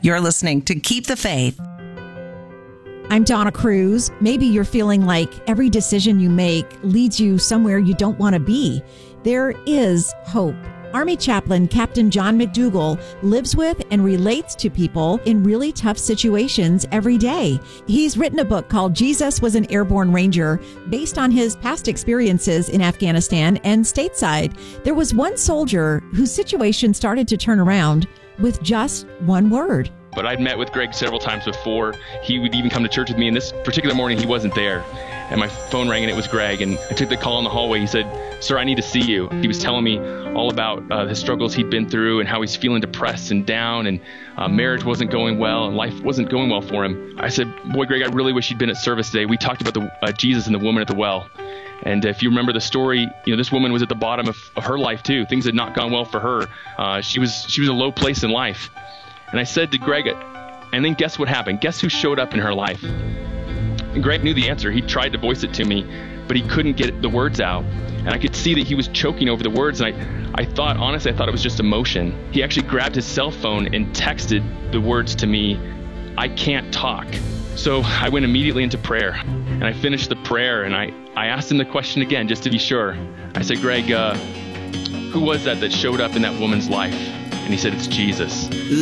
You're listening to Keep the Faith. I'm Donna Cruz. Maybe you're feeling like every decision you make leads you somewhere you don't want to be. There is hope. Army Chaplain Captain John McDougall lives with and relates to people in really tough situations every day. He's written a book called Jesus Was an Airborne Ranger, based on his past experiences in Afghanistan and stateside. There was one soldier whose situation started to turn around with just one word. But I'd met with Greg several times before. He would even come to church with me, and this particular morning he wasn't there. And my phone rang and it was Greg, and I took the call in the hallway. He said, "Sir, I need to see you." He was telling me all about the struggles he'd been through and how he's feeling depressed and down, and marriage wasn't going well and life wasn't going well for him. I said, "Boy, Greg, I really wish you'd been at service today." We talked about the Jesus and the woman at the well. And if you remember the story, this woman was at the bottom of her life too. Things had not gone well for her. She was a low place in life. And I said to Greg, and then guess what happened? Guess who showed up in her life? And Greg knew the answer. He tried to voice it to me, but he couldn't get the words out. And I could see that he was choking over the words. And I thought it was just emotion. He actually grabbed his cell phone and texted the words to me, "I can't talk." So I went immediately into prayer. And I finished the prayer, and I asked him the question again, just to be sure. I said, "Greg, who was that showed up in that woman's life?" And he said, "It's Jesus."